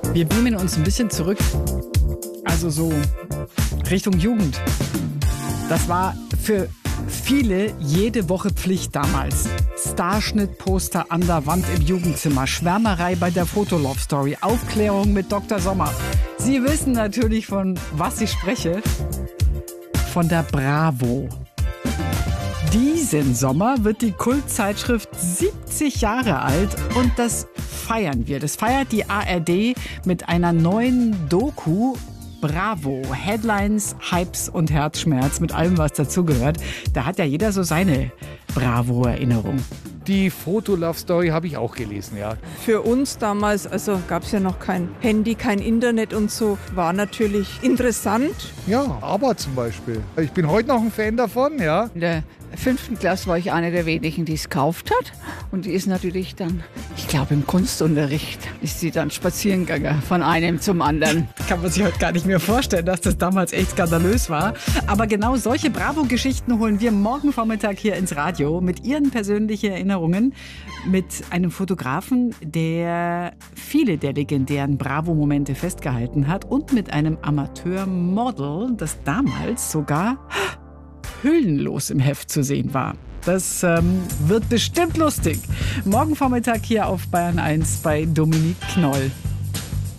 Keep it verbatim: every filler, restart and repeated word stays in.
Wir beamen uns ein bisschen zurück, also so Richtung Jugend. Das war für viele jede Woche Pflicht damals. Starschnittposter an der Wand im Jugendzimmer, Schwärmerei bei der Fotolove-Story, Aufklärung mit Doktor Sommer. Sie wissen natürlich, von was ich spreche. Von der Bravo. Diesen Sommer wird die Kultzeitschrift siebzig Jahre alt und das feiern wir. Das feiert die A R D mit einer neuen Doku. Bravo. Headlines, Hypes und Herzschmerz mit allem, was dazugehört. Da hat ja jeder so seine Bravo-Erinnerung. Die Fotolove-Story habe ich auch gelesen, ja. Für uns damals, also gab es ja noch kein Handy, kein Internet und so, war natürlich interessant. Ja, aber zum Beispiel. Ich bin heute noch ein Fan davon, ja. In der fünften Klasse war ich eine der wenigen, die es gekauft hat. Und die ist natürlich dann, ich glaube im Kunstunterricht, ist sie dann spazieren gegangen von einem zum anderen. Kann man sich heute gar nicht mehr vorstellen, dass das damals echt skandalös war. Aber genau solche Bravo-Geschichten holen wir morgen Vormittag hier ins Radio mit Ihren persönlichen Erinnerungen, mit einem Fotografen, der viele der legendären Bravo-Momente festgehalten hat und mit einem Amateur-Model, das damals sogar hüllenlos im Heft zu sehen war. Das ähm, wird bestimmt lustig. Morgen Vormittag hier auf Bayern eins bei Dominique Knoll.